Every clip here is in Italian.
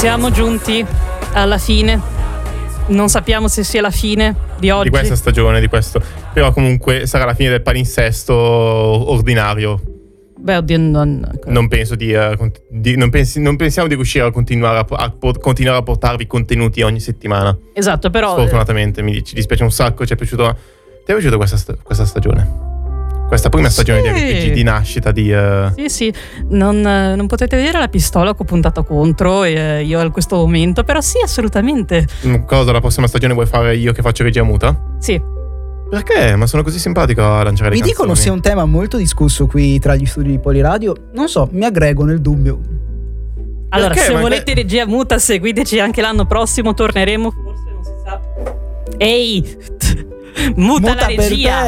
Siamo giunti alla fine. Non sappiamo se sia la fine di oggi, di questa stagione, di questo. Però comunque sarà la fine del palinsesto ordinario. Beh, oddio, non penso non pensiamo di riuscire a continuare a portarvi contenuti ogni settimana. Esatto, però sfortunatamente ci dispiace un sacco. Ti è piaciuta questa stagione? Questa prima stagione di RPG, di nascita di... Sì, non potete vedere la pistola che ho puntato contro io a questo momento, però sì, assolutamente. Cosa, la prossima stagione vuoi fare io che faccio regia muta? Sì. Perché? Ma sono così simpatico a lanciare le canzoni. Mi dicono sia un tema molto discusso qui tra gli studi di Poliradio. Non so, mi aggrego nel dubbio. Allora, se volete regia muta, seguiteci anche l'anno prossimo, torneremo, forse non si sa. Ehi! Muta la regia!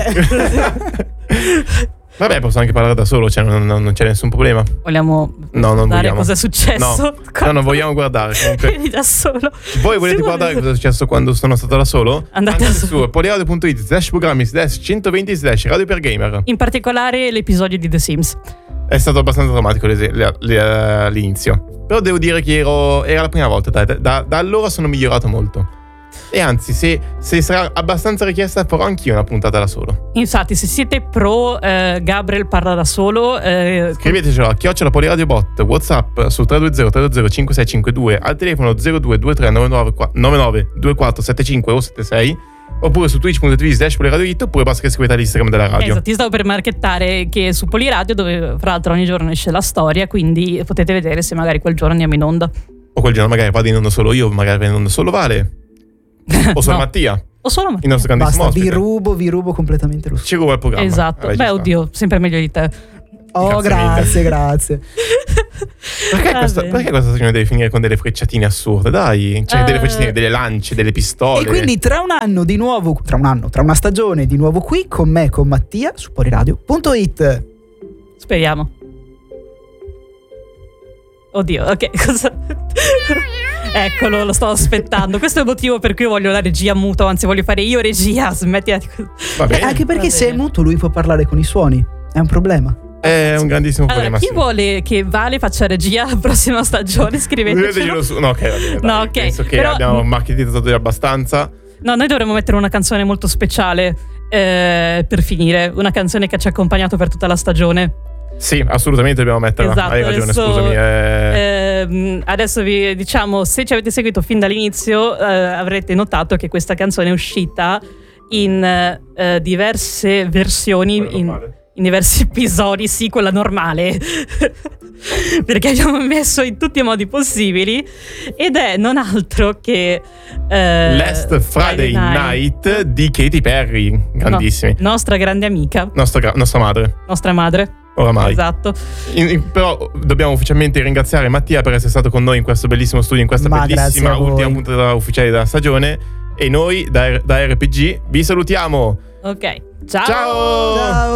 Vabbè, posso anche parlare da solo, cioè non c'è nessun problema. Vogliamo guardare cosa è successo? No, non vogliamo guardare. Vieni da solo. Voi volete guardare cosa è successo quando sono stato da solo? Andate su poliradio.it/programmi/radio per gamer. In particolare l'episodio di The Sims. È stato abbastanza drammatico l'inizio. Però devo dire che era la prima volta. Da allora sono migliorato molto. E anzi, se sarà abbastanza richiesta, farò anch'io una puntata da solo. Infatti, se siete pro Gabriel parla da solo, scrivetecelo a @poliradiobot, WhatsApp su 320-320-5652, al telefono 0223 99 2475 o 76, oppure su twitch.tv/poliradioit, oppure basta che scrivete all'Instagram della radio. Esatto, ti stavo per marchettare che su Poliradio, dove fra l'altro ogni giorno esce la storia, quindi potete vedere se magari quel giorno andiamo in onda. O quel giorno magari vado in onda solo io, magari vado in onda solo Vale. O solo Mattia. O solo Mattia. Il nostro grandissimo ospite. Vi rubo completamente lo Ci ruba il programma. Esatto. Beh, oddio, sempre meglio di te. Oh, grazie. Perché questa stagione deve finire con delle frecciatine assurde? Dai, cioè delle frecciatine, delle lance, delle pistole. E quindi tra una stagione di nuovo qui con me, con Mattia, su poliradio.it. Speriamo. Oddio, ok, cosa... Eccolo, lo sto aspettando. Questo è il motivo per cui voglio la regia muto. Anzi, voglio fare io regia. Smettila di... Anche perché se è muto lui può parlare con i suoni. È un problema. È un grandissimo problema. Chi vuole che Vale faccia regia la prossima stagione? Scrivetecelo. No, ok, va bene. No, ok. Penso che abbiamo marketizzato abbastanza. No, noi dovremmo mettere una canzone molto speciale per finire. Una canzone che ci ha accompagnato per tutta la stagione. Sì, assolutamente dobbiamo metterla. Esatto, hai ragione, scusami. Adesso vi diciamo, se ci avete seguito fin dall'inizio, avrete notato che questa canzone è uscita in diverse versioni, in diversi episodi, sì, quella normale. Perché abbiamo messo in tutti i modi possibili, ed è non altro che Last Friday Night di Katy Perry. Grandissimi. Nostra grande amica. Nostra madre. Nostra madre. Oramai. Esatto. Però dobbiamo ufficialmente ringraziare Mattia per essere stato con noi in questo bellissimo studio, in questa bellissima ultima puntata ufficiale della stagione. E noi da RPG vi salutiamo. Ok. Ciao. Ciao.